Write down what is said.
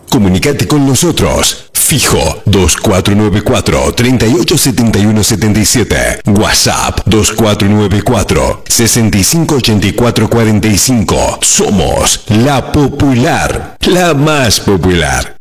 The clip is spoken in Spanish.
Comunícate con nosotros. Fijo 2494-387177. WhatsApp 2494-658445. Somos La Popular, la más popular.